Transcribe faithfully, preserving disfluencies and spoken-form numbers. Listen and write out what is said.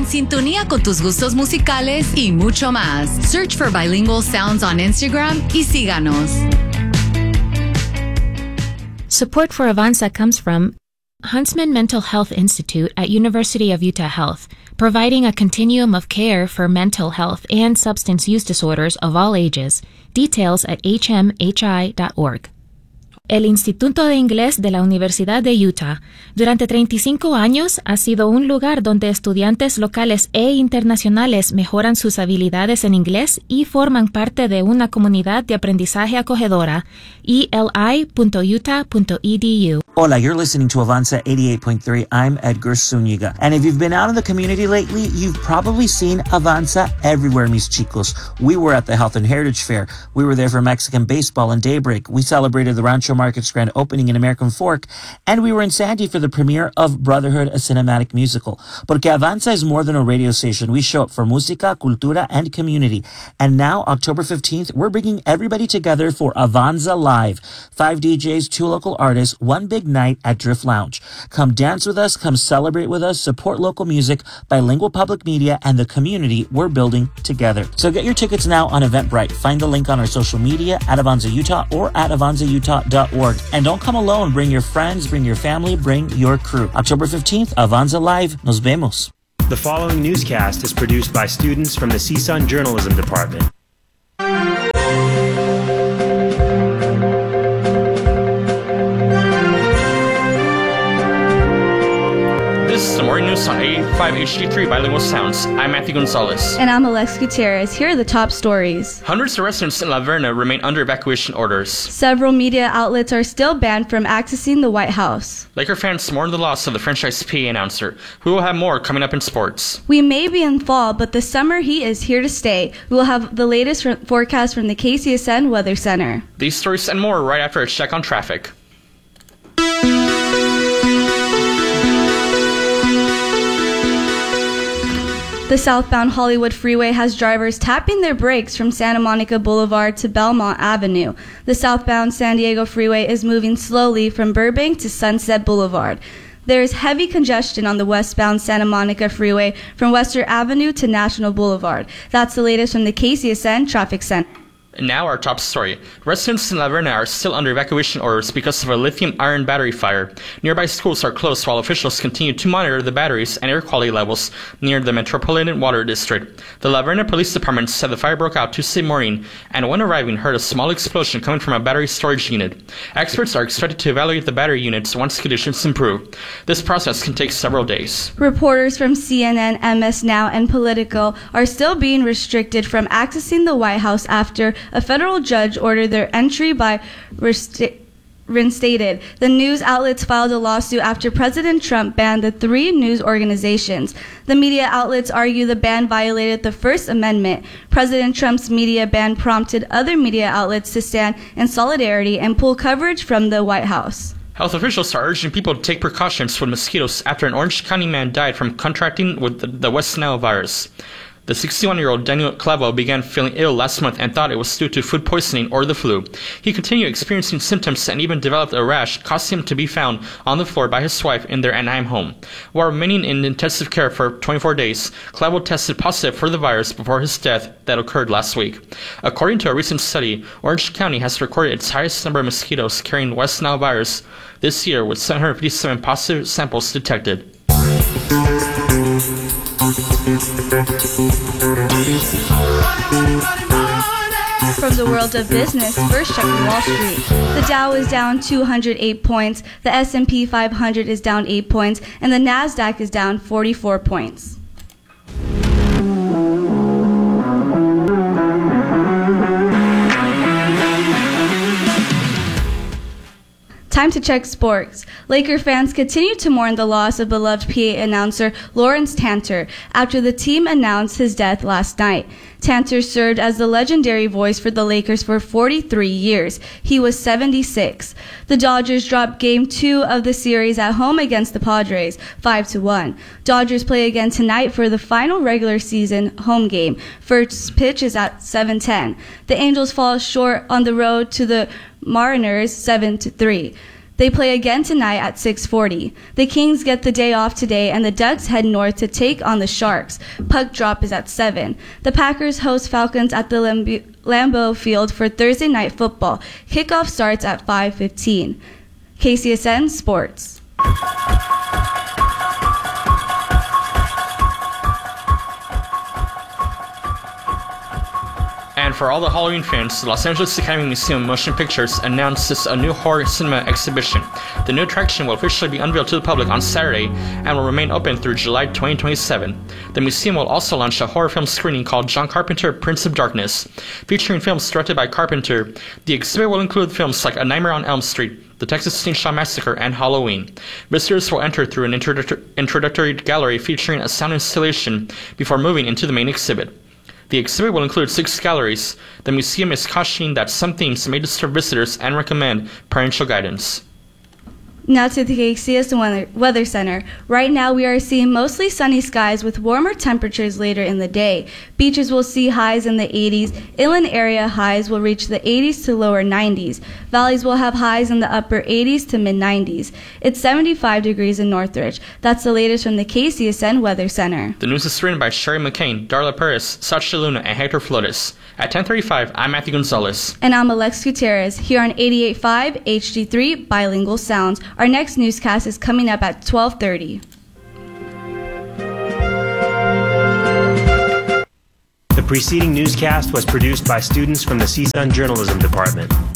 en sintonía con tus gustos musicales y mucho más. Search for Bilingual Sounds on Instagram y síganos. Support for Avanza comes from Huntsman Mental Health Institute at University of Utah Health, providing a continuum of care for mental health and substance use disorders of all ages. Details at h m h i dot org. El Instituto de Inglés de la Universidad de Utah durante treinta y cinco años ha sido un lugar donde estudiantes locales e internacionales mejoran sus habilidades en inglés y forman parte de una comunidad de aprendizaje acogedora. e l i punto utah punto e d u. Hola, you're listening to Avanza eighty-eight point three. I'm Edgar Zuniga. And if you've been out in the community lately, you've probably seen Avanza everywhere, mis chicos. We were at the Health and Heritage Fair. We were there for Mexican baseball and Daybreak. We celebrated the Rancho Market's grand opening in American Fork. And we were in Sandy for the premiere of Brotherhood, a cinematic musical. Porque Avanza is more than a radio station. We show up for música, cultura, and community. And now, October fifteenth, we're bringing everybody together for Avanza Live. Five D Js, two local artists, one big night at Drift Lounge. Come dance with us, come celebrate with us, support local music, bilingual public media, and the community we're building together. So get your tickets now on Eventbrite. Find the link on our social media at Avanza Utah or at avanza utah dot org. And don't come alone. Bring your friends, bring your family, bring your crew. October fifteenth, Avanza Live. Nos vemos. The following newscast is produced by students from the C S U N Journalism Department. This is the morning news on eighty-five H D three Bilingual Sounds. I'm Matthew Gonzalez. And I'm Alex Gutierrez. Here are the top stories. Hundreds of residents in La Verna remain under evacuation orders. Several media outlets are still banned from accessing the White House. Laker fans mourn the loss of the franchise P A announcer. We will have more coming up in sports. We may be in fall, but the summer heat is here to stay. We will have the latest forecast from the K C S N Weather Center. These stories and more right after a check on traffic. The southbound Hollywood Freeway has drivers tapping their brakes from Santa Monica Boulevard to Belmont Avenue. The southbound San Diego Freeway is moving slowly from Burbank to Sunset Boulevard. There is heavy congestion on the westbound Santa Monica Freeway from Western Avenue to National Boulevard. That's the latest from the K C S N Traffic Center. And now our top story. Residents in La Verna are still under evacuation orders because of a lithium-ion battery fire. Nearby schools are closed while officials continue to monitor the batteries and air quality levels near the Metropolitan Water District. The La Verna Police Department said the fire broke out Tuesday morning and when arriving heard a small explosion coming from a battery storage unit. Experts are expected to evaluate the battery units once conditions improve. This process can take several days. Reporters from C N N, M S Now, and Politico are still being restricted from accessing the White House after a federal judge ordered their entry by resta- reinstated. The news outlets filed a lawsuit after President Trump banned the three news organizations. The media outlets argue the ban violated the First Amendment. President Trump's media ban prompted other media outlets to stand in solidarity and pull coverage from the White House. Health officials are urging people to take precautions with mosquitoes after an Orange County man died from contracting with the, the West Nile virus. The sixty-one-year-old Daniel Clavo began feeling ill last month and thought it was due to food poisoning or the flu. He continued experiencing symptoms and even developed a rash, causing him to be found on the floor by his wife in their Anaheim home. While remaining in intensive care for twenty-four days, Clavo tested positive for the virus before his death that occurred last week. According to a recent study, Orange County has recorded its highest number of mosquitoes carrying West Nile virus this year, with seven hundred fifty-seven positive samples detected. From the world of business, first checking Wall Street. The Dow is down two hundred eight points, the S and P five hundred is down eight points, and the Nasdaq is down forty-four points. Time to check sports. Laker fans continue to mourn the loss of beloved P A announcer Lawrence Tanter after the team announced his death last night. Tanter served as the legendary voice for the Lakers for forty-three years. He was seventy-six. The Dodgers dropped game two of the series at home against the Padres, five to one. Dodgers play again tonight for the final regular season home game. First pitch is at seven ten. The Angels fall short on the road to the Mariners seven to three. They play again tonight at six forty. The Kings get the day off today, and the Ducks head north to take on the Sharks. Puck drop is at seven. The Packers host Falcons at the Lambe- Lambeau Field for Thursday night football. Kickoff starts at five fifteen. K C S N Sports. And for all the Halloween fans, the Los Angeles Academy Museum of Motion Pictures announces a new horror cinema exhibition. The new attraction will officially be unveiled to the public on Saturday and will remain open through July twenty twenty-seven. The museum will also launch a horror film screening called John Carpenter, Prince of Darkness, featuring films directed by Carpenter. The exhibit will include films like A Nightmare on Elm Street, The Texas Chainsaw Massacre, and Halloween. Visitors will enter through an introductory, introductory gallery featuring a sound installation before moving into the main exhibit. The exhibit will include six galleries. The museum is cautioning that some themes may disturb visitors and recommend parental guidance. Now to the K C S N Weather, Weather Center. Right now we are seeing mostly sunny skies with warmer temperatures later in the day. Beaches will see highs in the eighties. Inland area highs will reach the eighties to lower nineties. Valleys will have highs in the upper eighties to mid nineties. It's seventy-five degrees in Northridge. That's the latest from the K C S N Weather Center. The news is written by Sherry McCain, Darla Perez, Sacha Luna, and Hector Flores. At ten thirty-five, I'm Matthew Gonzalez. And I'm Alex Gutierrez, here on eighty-eight point five H D three Bilingual Sounds. Our next newscast is coming up at twelve thirty. The preceding newscast was produced by students from the C S U N Journalism Department.